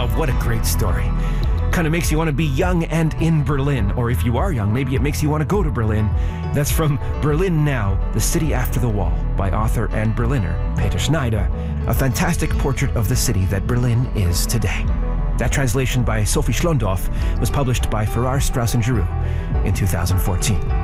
Oh, what a great story. Kind of makes you want to be young and in Berlin. Or if you are young, maybe it makes you want to go to Berlin. That's from Berlin Now, The City After the Wall, by author and Berliner Peter Schneider, a fantastic portrait of the city that Berlin is today. That translation by Sophie Schlondorf was published by Farrar, Straus and Giroux in 2014.